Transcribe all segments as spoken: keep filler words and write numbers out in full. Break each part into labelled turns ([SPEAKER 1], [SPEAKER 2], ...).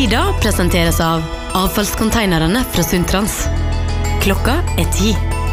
[SPEAKER 1] Tida presenteres av avfallskonteinerne fra Sundtrans. Klokka er ti.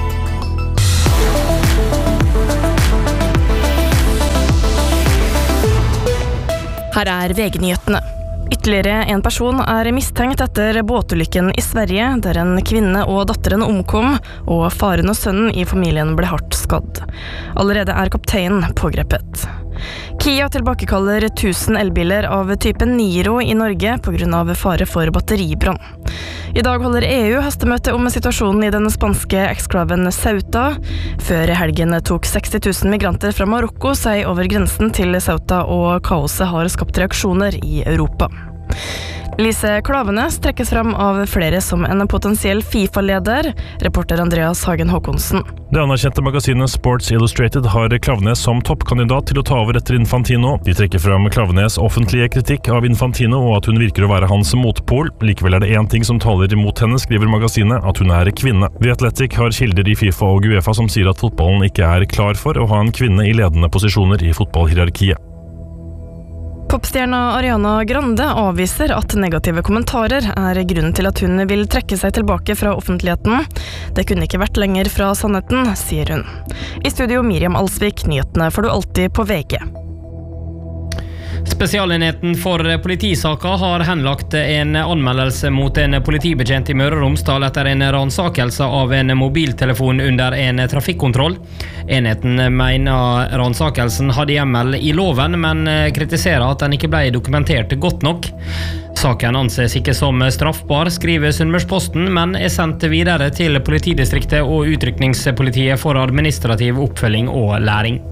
[SPEAKER 2] Her er V G-nyhetene. Ytterligere en person er mistenkt etter båtulykken i Sverige, der en kvinne og datteren omkom, og faren og sønnen i familien ble hardt skadd. Allerede er kapteinen pågrepet. Kia tilbakekaller tusen elbiler av typen Niro i Norge på grunn av fare for batteribrann. I dag holder E U hastemøte om situasjonen i den spanske eksklaven Ceuta. Før helgen tok seksti tusen migranter fra Marokko seg over grensen til Ceuta, og kaoset har skapt reaksjoner i Europa. Lise Klaveness trekkes fram av flere som en potensiell FIFA-leder, reporter Andreas Hagen Håkonsen.
[SPEAKER 3] Det anerkjente magasinet Sports Illustrated har Klaveness som toppkandidat til å ta over etter Infantino. De trekker fram Klaveness offentlige kritikk av Infantino og at hun virker å være hans motpol. Likevel er det en ting som taler imot henne, skriver magasinet, at hun er kvinne. The Athletic har kilder i FIFA og UEFA som sier at fotballen ikke er klar for å ha en kvinne i ledende posisjoner i fotballhierarkiet.
[SPEAKER 2] Popstjerna Ariana Grande avviser at negative kommentarer er grunnen til at hun vil trekke seg tilbake fra offentligheten. Det kunne ikke vært lenger fra sannheten, sier hun. I studio Miriam Alsvik, nyhetene får du alltid på V G.
[SPEAKER 4] Spesialenheten for politisaka har henlagt en anmeldelse mot en politibetjent i Møre og Romsdal etter en ransakelse av en mobiltelefon under en trafikkontroll. Enheten mener ransakelsen hadde hjemmel i loven, men kritiserer at den ikke ble dokumentert godt nok. Saken anses ikke som straffbar, skriver Sunnmørsposten, men er sendt videre til politidistriktet og utrykningspolitiet for administrativ oppfølging og læring.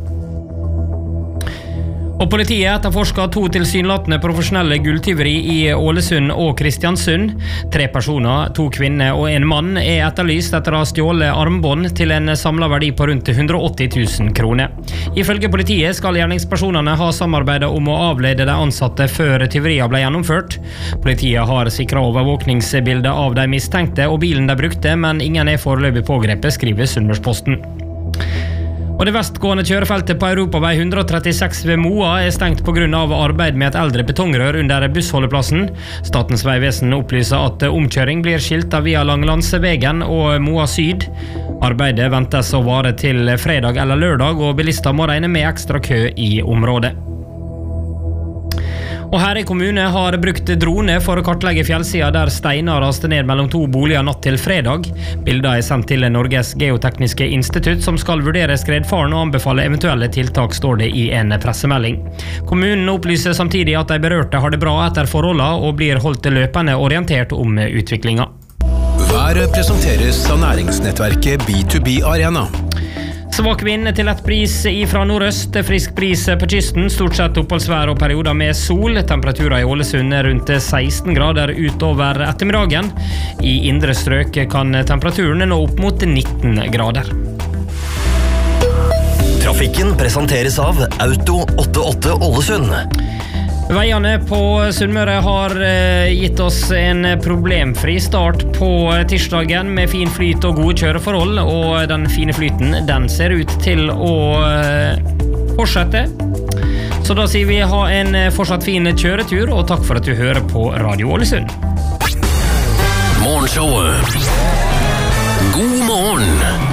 [SPEAKER 4] Og politiet etterforsker to tilsynelatende profesjonelle gulltyveri i Ålesund og Kristiansund. Tre personer, to kvinner og en mann, er etterlyst etter å ha stjålet armbånd til en samlet verdi på rundt hundre og åtti tusen kroner. Ifølge politiet skal gjerningspersonene ha samarbeidet om å avlede de ansatte før tyveriet ble gjennomført. Politiet har sikret overvåkningsbildet av de mistenkte og bilen de brukte, men ingen er foreløpig pågrepet, skriver Sunnmørsposten. Og det vestgående kjørefeltet på Europavei hundre og trettiseks ved Moa er stengt på grunn av arbeid med et eldre betongrør under bussholdeplassen. Statens vegvesen opplyser at omkjøring blir skiltet via Langelandsvegen og Moa Syd. Arbeidet ventes å vare til fredag eller lørdag, og bilister må regne med ekstra kø i området. Og Herøy kommune har brukt drone for å kartlegge fjellsida der steiner raste ned mellom to boliger natt til fredag. Bilder er sendt til Norges geotekniske institutt, som skal vurdere skredfaren og anbefale eventuelle tiltak, står det i en pressemelding. Kommunen opplyser samtidig at de berørte har det bra etter forholdene og blir holdt løpende orientert om utviklinga.
[SPEAKER 5] Været presenteres av næringsnettverket B to B Arena.
[SPEAKER 4] Svak vind til lett bris fra nordøst, frisk bris på kysten, stort sett oppholdsvær og perioder med sol. Temperaturer i Ålesund er rundt seksten grader utover ettermiddagen. I indre strøk kan temperaturen nå opp mot nitten grader.
[SPEAKER 6] Trafikken presenteres av Auto åttiåtte Ålesund.
[SPEAKER 4] Veiene på Sunnmøre har gitt oss en problemfri start på tirsdagen med fin flyt og gode kjøreforhold, og den fine flyten, den ser ut til å fortsette. Så da sier vi ha en fortsatt fin kjøretur, og takk for at du hører på Radio Ålesund.
[SPEAKER 6] Morgenshowet. God morgen!